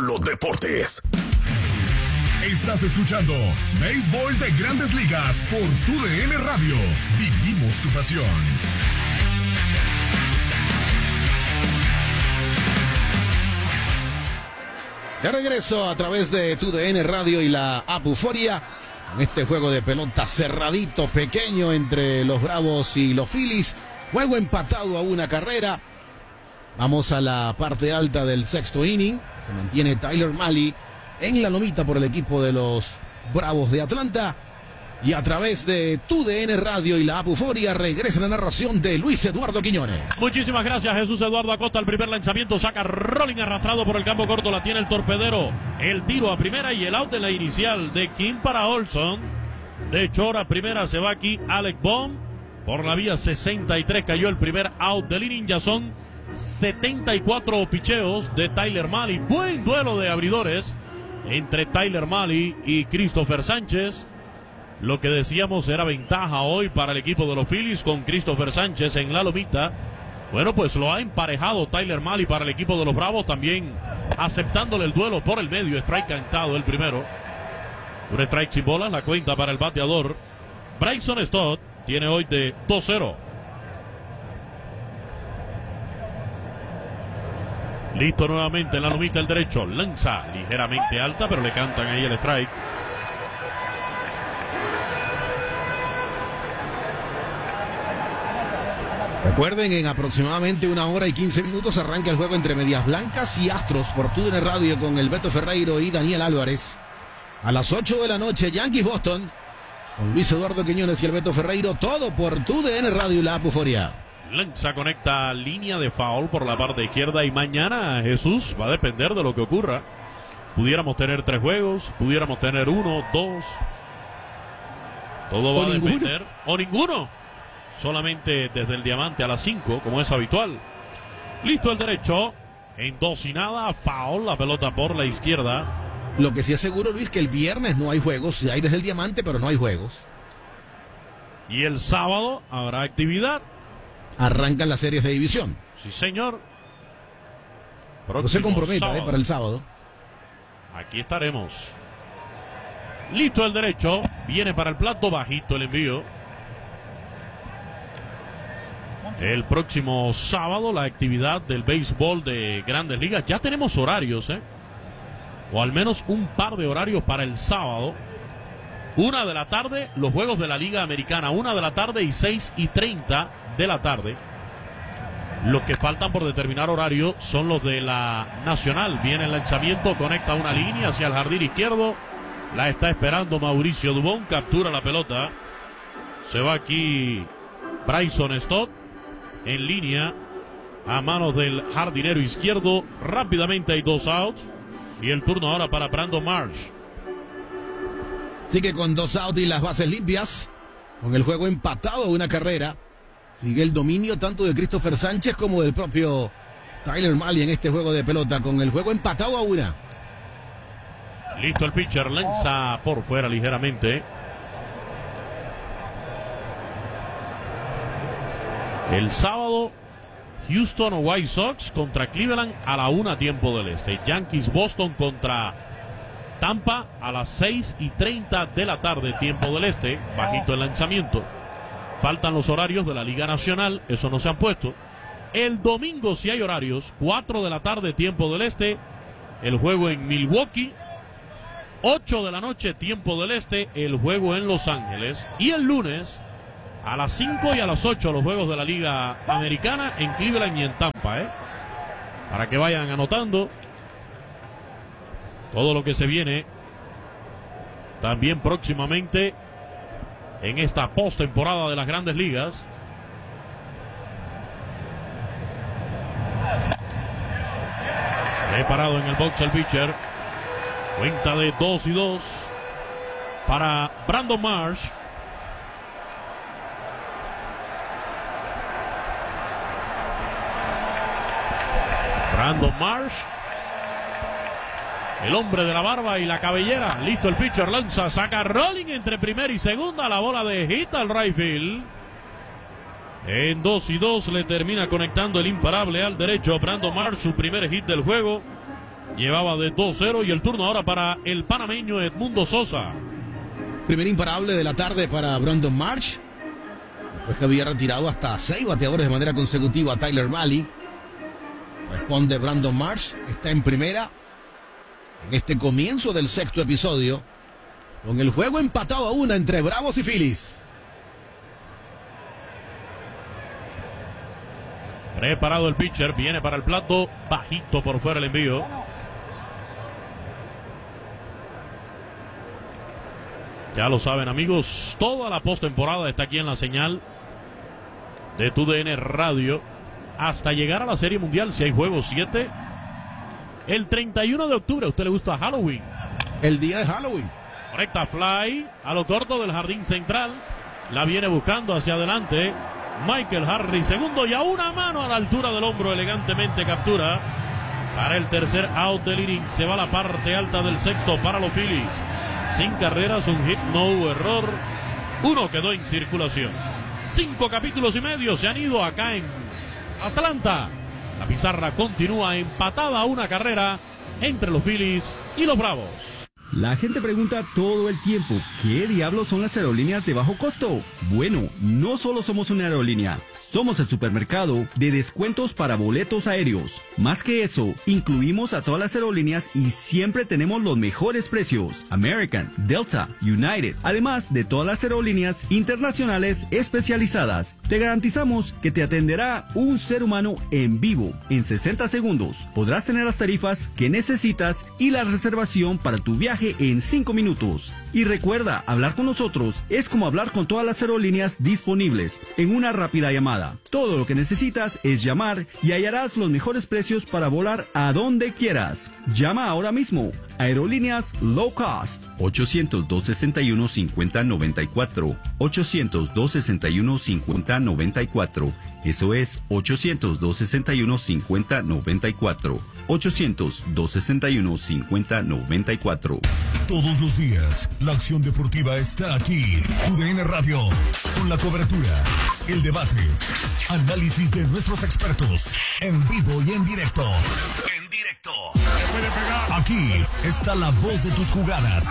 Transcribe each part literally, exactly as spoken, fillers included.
Solo Deportes. Estás escuchando Béisbol de Grandes Ligas por Tu D N Radio. Vivimos tu pasión. De regreso a través de Tu D N Radio y la app Euforia, en este juego de pelota cerradito, pequeño entre los Bravos y los Phillies. Juego empatado a una carrera. Vamos a la parte alta del sexto inning. Se mantiene Tyler Mahle en la lomita por el equipo de los Bravos de Atlanta. Y a través de Tu D N Radio y la app Euforia regresa la narración de Luis Eduardo Quiñones. Muchísimas gracias, Jesús Eduardo Acosta. El primer lanzamiento saca rolling arrastrado por el campo corto. La tiene el torpedero. El tiro a primera y el out en la inicial de Kim para Olson. De short a primera se va aquí Alec Bohm. Por la vía sesenta y tres cayó el primer out del inning. Ya son setenta y cuatro picheos de Tyler Mahle. Buen duelo de abridores entre Tyler Mahle y Christopher Sánchez. Lo que decíamos era ventaja hoy para el equipo de los Phillies con Christopher Sánchez en la lomita. Bueno, pues lo ha emparejado Tyler Mahle para el equipo de los Bravos, también aceptándole el duelo por el medio. Strike cantado el primero. Un strike sin bola, la cuenta para el bateador Bryson Stott. Tiene hoy de dos cero. Listo nuevamente en la lomita el derecho. Lanza ligeramente alta, pero le cantan ahí el strike. Recuerden, en aproximadamente una hora y quince minutos arranca el juego entre Medias Blancas y Astros por Tu D N Radio con el Beto Ferreiro y Daniel Álvarez. A las ocho de la noche, Yankees Boston, con Luis Eduardo Quiñones y el Beto Ferreiro, todo por Tu D N Radio y la app Euforia. Lanza conecta línea de foul por la parte izquierda y mañana, Jesús, va a depender de lo que ocurra. Pudiéramos tener tres juegos, pudiéramos tener uno, dos. Todo va a depender. O ninguno. Solamente desde el diamante a las cinco, como es habitual. Listo el derecho. En dos y nada. Foul. La pelota por la izquierda. Lo que sí es seguro, Luis, que el viernes no hay juegos. Hay desde el diamante, pero no hay juegos. Y el sábado habrá actividad. Arrancan las series de división. Sí, señor. No se comprometa eh, para el sábado. Aquí estaremos. Listo el derecho. Viene para el plato. Bajito el envío. El próximo sábado la actividad del béisbol de Grandes Ligas. Ya tenemos horarios, ¿eh? O al menos un par de horarios para el sábado. Una de la tarde, los juegos de la Liga Americana. Una de la tarde y seis y treinta de la tarde. Los que faltan por determinar horario son los de la Nacional. Viene el lanzamiento, conecta una línea hacia el jardín izquierdo. La está esperando Mauricio Dubón. Captura la pelota. Se va aquí Bryson Stott. En línea a manos del jardinero izquierdo. Rápidamente hay dos outs. Y el turno ahora para Brandon Marsh. Sigue con dos outs y las bases limpias. Con el juego empatado a una carrera. Sigue el dominio tanto de Christopher Sánchez como del propio Tyler Mahle en este juego de pelota. Con el juego empatado a una. Listo el pitcher. Lanza por fuera ligeramente. El sábado, Houston White Sox contra Cleveland a la una tiempo del este. Yankees Boston contra Tampa a las seis y treinta de la tarde tiempo del este. Bajito el lanzamiento. Faltan los horarios de la Liga Nacional. Eso no se han puesto. El domingo si hay horarios. cuatro de la tarde tiempo del este. El juego en Milwaukee. ocho de la noche tiempo del este. El juego en Los Ángeles. Y el lunes a las cinco y a las ocho los juegos de la Liga Americana en Cleveland y en Tampa, ¿eh? Para que vayan anotando todo lo que se viene también próximamente en esta postemporada de las Grandes Ligas. Preparado en el box el pitcher. Cuenta de dos y dos para Brandon Marsh. Brandon Marsh, el hombre de la barba y la cabellera. Listo el pitcher, lanza, saca rolling entre primera y segunda. La bola de hit al right field. En dos y dos le termina conectando el imparable al derecho Brandon Marsh, su primer hit del juego. llevaba de dos cero y el turno ahora para el panameño Edmundo Sosa. Primer imparable de la tarde para Brandon Marsh, después que había retirado hasta seis bateadores de manera consecutiva a Tyler Mahle. Responde Brandon Marsh, está en primera en este comienzo del sexto episodio, con el juego empatado a una entre Bravos y Phillies. Preparado el pitcher, viene para el plato, bajito por fuera el envío. Ya lo saben, amigos, toda la postemporada está aquí en la señal de Tu D N Radio hasta llegar a la Serie Mundial, si hay juegos siete. El treinta y uno de octubre, ¿a usted le gusta Halloween? El día de Halloween. Correcta, fly a lo corto del jardín central. La viene buscando hacia adelante Michael Harris, segundo y a una mano a la altura del hombro, elegantemente captura para el tercer out del inning. Se va a la parte alta del sexto para los Phillies. Sin carreras, un hit, no error. Uno quedó en circulación. Cinco capítulos y medio se han ido acá en Atlanta. La pizarra continúa empatada a una carrera entre los Phillies y los Bravos. La gente pregunta todo el tiempo, ¿qué diablos son las aerolíneas de bajo costo? Bueno, no solo somos una aerolínea, somos el supermercado de descuentos para boletos aéreos. Más que eso, incluimos a todas las aerolíneas y siempre tenemos los mejores precios. American, Delta, United, además de todas las aerolíneas internacionales especializadas. Te garantizamos que te atenderá un ser humano en vivo en sesenta segundos. Podrás tener las tarifas que necesitas y la reservación para tu viaje en cinco minutos. Y recuerda, hablar con nosotros es como hablar con todas las aerolíneas disponibles en una rápida llamada. Todo lo que necesitas es llamar y hallarás los mejores precios para volar a donde quieras. Llama ahora mismo. Aerolíneas Low Cost. ochocientos, dos sesenta y uno, cincuenta noventa y cuatro. ochocientos, dos sesenta y uno, cincuenta noventa y cuatro. Eso es ochocientos, dos sesenta y uno, cincuenta noventa y cuatro. ochocientos, dos sesenta y uno, cincuenta noventa y cuatro. Todos los días, la acción deportiva está aquí. Tu D N Radio, con la cobertura, el debate, análisis de nuestros expertos, en vivo y en directo. En directo. Aquí está la voz de tus jugadas.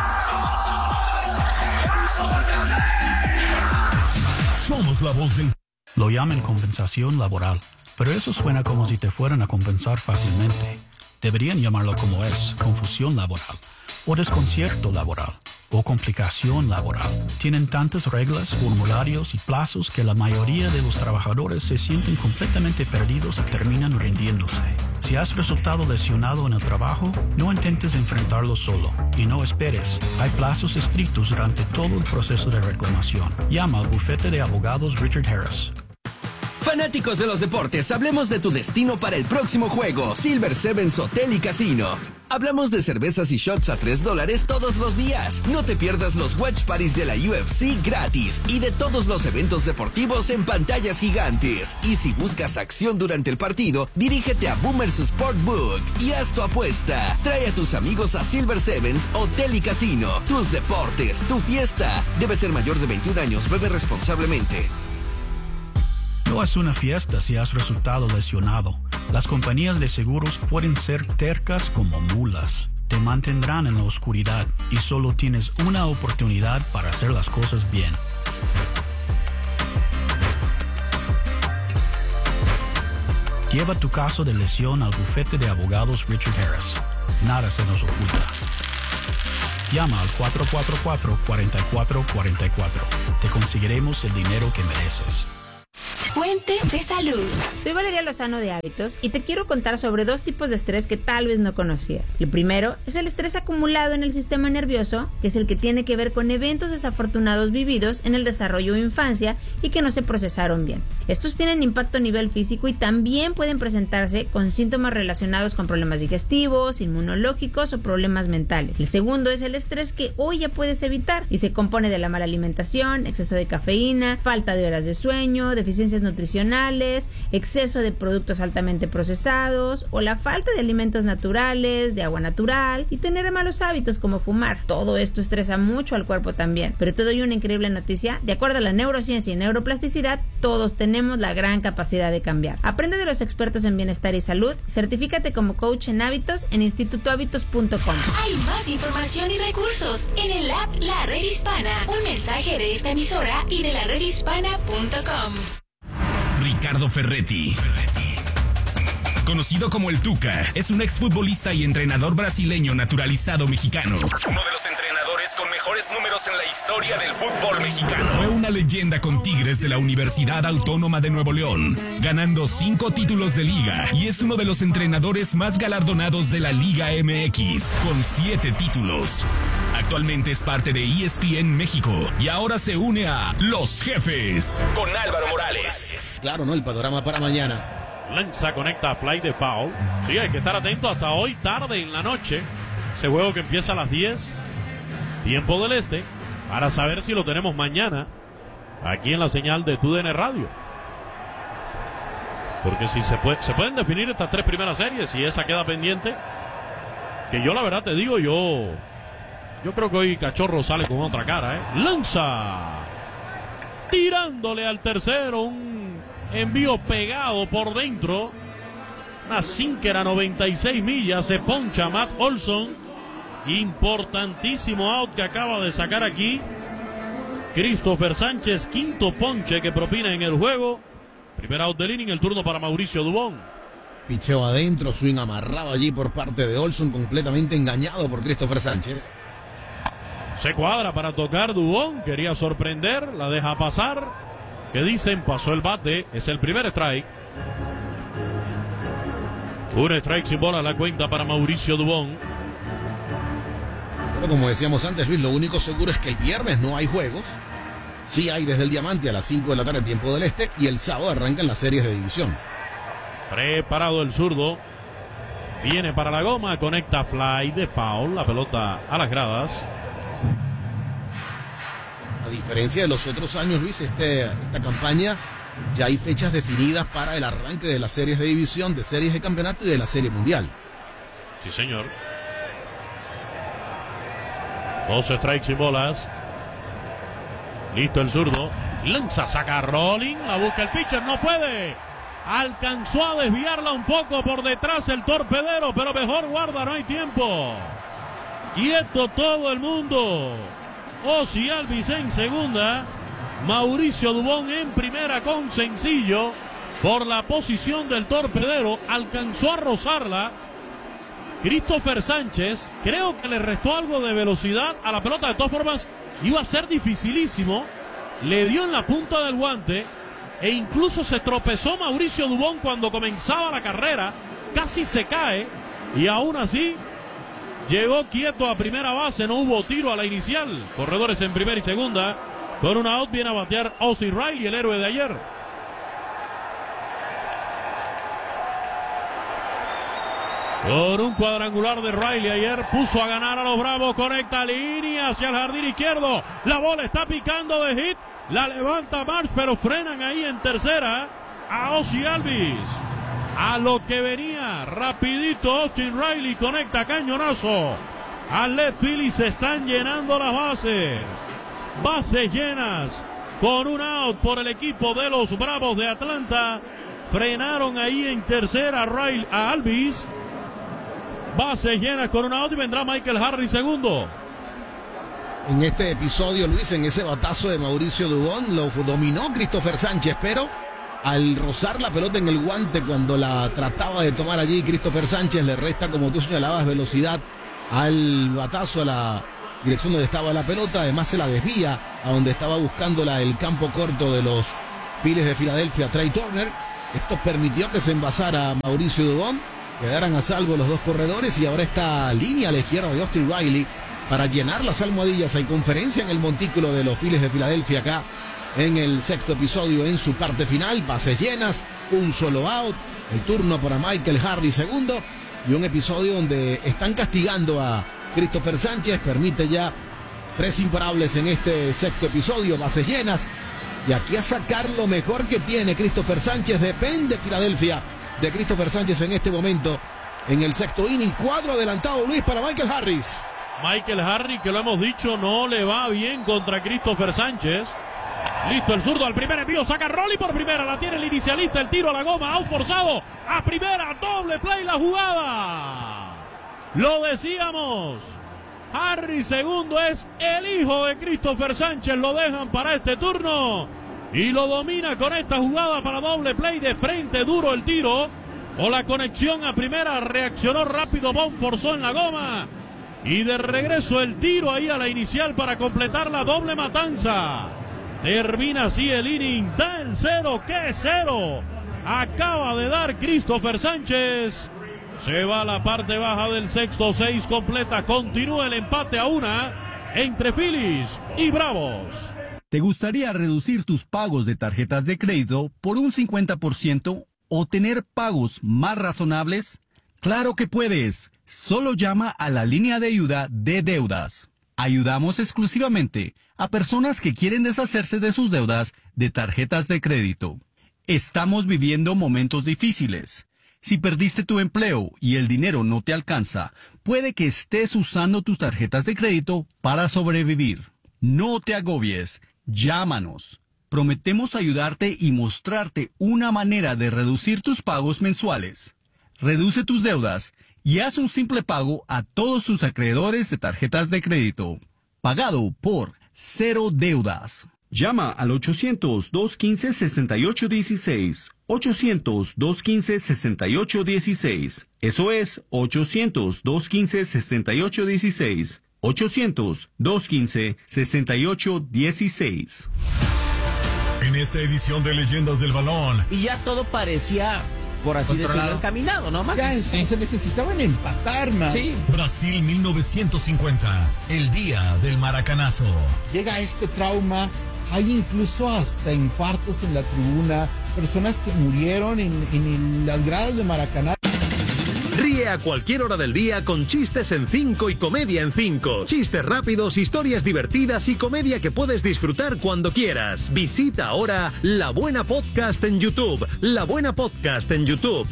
Somos la voz del... Lo llaman compensación laboral, pero eso suena como si te fueran a compensar fácilmente. Deberían llamarlo como es, confusión laboral, o desconcierto laboral, o complicación laboral. Tienen tantas reglas, formularios y plazos que la mayoría de los trabajadores se sienten completamente perdidos y terminan rindiéndose. Si has resultado lesionado en el trabajo, no intentes enfrentarlo solo y no esperes. Hay plazos estrictos durante todo el proceso de reclamación. Llama al bufete de abogados Richard Harris. Fanáticos de los deportes, hablemos de tu destino para el próximo juego, Silver Sevens Hotel y Casino. Hablamos de cervezas y shots a tres dólares todos los días. No te pierdas los watch parties de la U F C gratis y de todos los eventos deportivos en pantallas gigantes. Y si buscas acción durante el partido, dirígete a Boomers Sportbook y haz tu apuesta. Trae a tus amigos a Silver Sevens Hotel y Casino. Tus deportes, tu fiesta. Debe ser mayor de veintiún años, bebe responsablemente. No es una fiesta si has resultado lesionado. Las compañías de seguros pueden ser tercas como mulas. Te mantendrán en la oscuridad y solo tienes una oportunidad para hacer las cosas bien. Lleva tu caso de lesión al bufete de abogados Richard Harris. Nada se nos oculta. Llama al cuatro cuatro cuatro, cuatro cuatro cuatro cuatro. Te conseguiremos el dinero que mereces. Fuente de salud. Soy Valeria Lozano de Hábitos y te quiero contar sobre dos tipos de estrés que tal vez no conocías. El primero es el estrés acumulado en el sistema nervioso, que es el que tiene que ver con eventos desafortunados vividos en el desarrollo o infancia y que no se procesaron bien. Estos tienen impacto a nivel físico y también pueden presentarse con síntomas relacionados con problemas digestivos, inmunológicos o problemas mentales. El segundo es el estrés que hoy ya puedes evitar y se compone de la mala alimentación, exceso de cafeína, falta de horas de sueño, deficiencias carencias nutricionales, exceso de productos altamente procesados o la falta de alimentos naturales, de agua natural y tener malos hábitos como fumar. Todo esto estresa mucho al cuerpo también. Pero te doy una increíble noticia. De acuerdo a la neurociencia y neuroplasticidad, todos tenemos la gran capacidad de cambiar. Aprende de los expertos en bienestar y salud. Certifícate como coach en hábitos en instituto hábitos punto com. Hay más información y recursos en el app La Red Hispana. Un mensaje de esta emisora y de la red hispana punto com. Ricardo Ferretti. Conocido como el Tuca, es un exfutbolista y entrenador brasileño naturalizado mexicano. Uno de los entrenadores con mejores números en la historia del fútbol mexicano. Fue una leyenda con Tigres de la Universidad Autónoma de Nuevo León, ganando cinco títulos de liga, y es uno de los entrenadores más galardonados de la Liga M X, con siete títulos. Actualmente es parte de E S P N México y ahora se une a Los Jefes con Álvaro Morales. Claro, ¿no? El panorama para mañana. Lanza, conecta a fly de foul. Sí, hay que estar atento hasta hoy tarde en la noche. Ese juego que empieza a las diez, tiempo del este, para saber si lo tenemos mañana aquí en la señal de Tu D N Radio. Porque si se, puede, se pueden definir estas tres primeras series y esa queda pendiente, que yo la verdad te digo, yo yo creo que hoy Cachorro sale con otra cara, ¿eh? Lanza, tirándole al tercero, un envío pegado por dentro, una sinker a noventa y seis millas, se poncha Matt Olson. Importantísimo out que acaba de sacar aquí Christopher Sánchez, quinto ponche que propina en el juego. Primer out del inning, el turno para Mauricio Dubón. Picheo adentro, swing amarrado allí por parte de Olson, completamente engañado por Christopher Sánchez. Se cuadra para tocar Dubón, quería sorprender, la deja pasar. ¿Qué dicen? Pasó el bate, es el primer strike. Un strike sin bola a la cuenta para Mauricio Dubón. Pero como decíamos antes, Luis, lo único seguro es que el viernes no hay juegos. Sí hay desde el Diamante a las cinco de la tarde, tiempo del este, y el sábado arrancan las series de división. Preparado el zurdo. Viene para la goma, conecta fly de foul, la pelota a las gradas. A diferencia de los otros años, Luis, este, esta campaña ya hay fechas definidas para el arranque de las series de división, de series de campeonato y de la serie mundial. Sí, señor. Dos strikes y bolas. Listo el zurdo. Lanza, saca rolling, la busca el pitcher, no puede. Alcanzó a desviarla un poco por detrás el torpedero, pero mejor guarda, no hay tiempo. Quieto todo el mundo. Ozzy Albies en segunda, Mauricio Dubón en primera con sencillo por la posición del torpedero, alcanzó a rozarla Christopher Sánchez, creo que le restó algo de velocidad a la pelota, de todas formas iba a ser dificilísimo, le dio en la punta del guante e incluso se tropezó Mauricio Dubón cuando comenzaba la carrera, casi se cae y aún así llegó quieto a primera base, no hubo tiro a la inicial. Corredores en primera y segunda. Con una out viene a batear Austin Riley, el héroe de ayer. Con un cuadrangular de Riley ayer puso a ganar a los Bravos. Conecta línea hacia el jardín izquierdo. La bola está picando de hit. La levanta March, pero frenan ahí en tercera a Ozzy Albies. A lo que venía rapidito Austin Riley, conecta cañonazo al left field y se están llenando las bases. Bases llenas con un out por el equipo de los Bravos de Atlanta. Frenaron ahí en tercera a, Riley, a Albies. Bases llenas con un out y vendrá Michael Harris segundo. En este episodio, Luis, en ese batazo de Mauricio Dubón, lo dominó Christopher Sánchez, pero al rozar la pelota en el guante cuando la trataba de tomar allí, Christopher Sánchez le resta, como tú señalabas, velocidad al batazo, a la dirección donde estaba la pelota. Además se la desvía a donde estaba buscándola el campo corto de los Phillies de Filadelfia, Trey Turner. Esto permitió que se envasara Mauricio Dubón, quedaran a salvo los dos corredores y ahora esta línea a la izquierda de Austin Riley para llenar las almohadillas. Hay conferencia en el montículo de los Phillies de Filadelfia acá en el sexto episodio, en su parte final. Bases llenas, un solo out, el turno para Michael Harris segundo y un episodio donde están castigando a Christopher Sánchez. Permite ya tres imparables en este sexto episodio, bases llenas y aquí a sacar lo mejor que tiene Christopher Sánchez. Depende Filadelfia de Christopher Sánchez en este momento. En el sexto inning, cuadro adelantado, Luis, para Michael Harris. Michael Harris, que lo hemos dicho, no le va bien contra Christopher Sánchez. Listo, el zurdo al primer envío, saca Rolly por primera, la tiene el inicialista, el tiro a la goma, out forzado, a primera, doble play la jugada. Lo decíamos, Harris segundo es el hijo de Christopher Sánchez, lo dejan para este turno y lo domina con esta jugada para doble play de frente, duro el tiro, o la conexión a primera, reaccionó rápido, Bond forzó en la goma y de regreso el tiro ahí a la inicial para completar la doble matanza. Termina así el inning, da el cero, ¿qué cero? Acaba de dar Christopher Sánchez. Se va a la parte baja del sexto, seis completa. Continúa el empate a una entre Phillies y Bravos. ¿Te gustaría reducir tus pagos de tarjetas de crédito por un cincuenta por ciento o tener pagos más razonables? ¡Claro que puedes! Solo llama a la línea de ayuda de deudas. Ayudamos exclusivamente a personas que quieren deshacerse de sus deudas de tarjetas de crédito. Estamos viviendo momentos difíciles. Si perdiste tu empleo y el dinero no te alcanza, puede que estés usando tus tarjetas de crédito para sobrevivir. No te agobies, llámanos. Prometemos ayudarte y mostrarte una manera de reducir tus pagos mensuales. Reduce tus deudas y haz un simple pago a todos tus acreedores de tarjetas de crédito. Pagado por Cero Deudas. Llama al ochocientos, dos quince, sesenta y ocho dieciséis. ochocientos, dos quince, sesenta y ocho dieciséis. Eso es ochocientos, dos quince, sesenta y ocho dieciséis. ochocientos, dos quince, sesenta y ocho dieciséis. En esta edición de Leyendas del Balón. Y ya todo parecía, por así decirlo, encaminado, ¿no, Max? Ya sí. Se necesitaban empatar, man. Sí. Brasil mil novecientos cincuenta, el día del maracanazo. Llega este trauma, hay incluso hasta infartos en la tribuna, personas que murieron en, en las gradas de Maracaná. Ríe a cualquier hora del día con chistes en cinco y comedia en cinco. Chistes rápidos, historias divertidas y comedia que puedes disfrutar cuando quieras. Visita ahora La Buena Podcast en YouTube. La Buena Podcast en YouTube.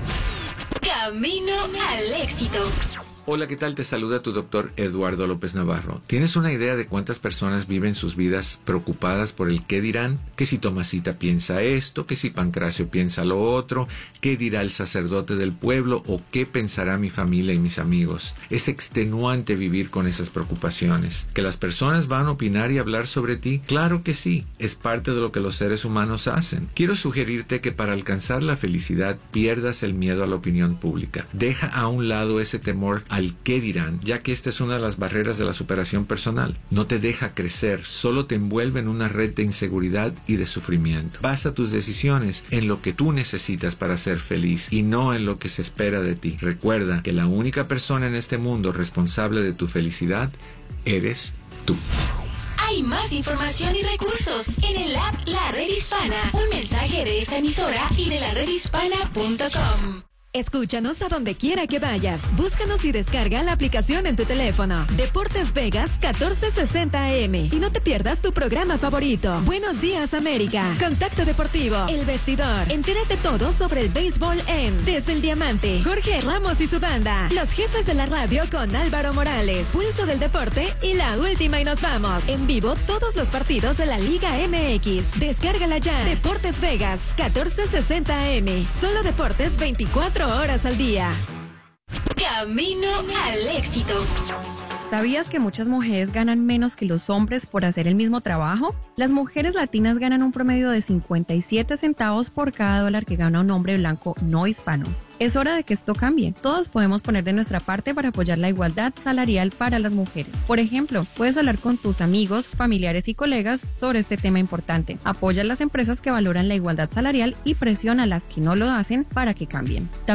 Camino al éxito. Hola, ¿qué tal? Te saluda tu doctor Eduardo López Navarro. ¿Tienes una idea de cuántas personas viven sus vidas preocupadas por el qué dirán? Que si Tomasita piensa esto, que si Pancracio piensa lo otro, qué dirá el sacerdote del pueblo o qué pensará mi familia y mis amigos. Es extenuante vivir con esas preocupaciones. ¿Que las personas van a opinar y hablar sobre ti? Claro que sí, es parte de lo que los seres humanos hacen. Quiero sugerirte que para alcanzar la felicidad pierdas el miedo a la opinión pública. Deja a un lado ese temor al qué dirán, ya que esta es una de las barreras de la superación personal. No te deja crecer, solo te envuelve en una red de inseguridad y de sufrimiento. Basa tus decisiones en lo que tú necesitas para ser feliz y no en lo que se espera de ti. Recuerda que la única persona en este mundo responsable de tu felicidad eres tú. Hay más información y recursos en el app La Red Hispana. Un mensaje de esta emisora y de la red hispana punto com. Escúchanos a donde quiera que vayas. Búscanos y descarga la aplicación en tu teléfono. Deportes Vegas catorce sesenta A M. Y no te pierdas tu programa favorito. Buenos días, América. Contacto Deportivo. El Vestidor. Entérate todo sobre el béisbol en Desde el Diamante. Jorge Ramos y su banda. Los jefes de la radio con Álvaro Morales. Pulso del Deporte y la última y nos vamos. En vivo todos los partidos de la Liga M X. Descárgala ya. Deportes Vegas catorce sesenta A M. Solo deportes veinticuatro horas al día. Camino al éxito. ¿Sabías que muchas mujeres ganan menos que los hombres por hacer el mismo trabajo? Las mujeres latinas ganan un promedio de cincuenta y siete centavos por cada dólar que gana un hombre blanco no hispano. Es hora de que esto cambie. Todos podemos poner de nuestra parte para apoyar la igualdad salarial para las mujeres. Por ejemplo, puedes hablar con tus amigos, familiares y colegas sobre este tema importante. Apoya a las empresas que valoran la igualdad salarial y presiona a las que no lo hacen para que cambien.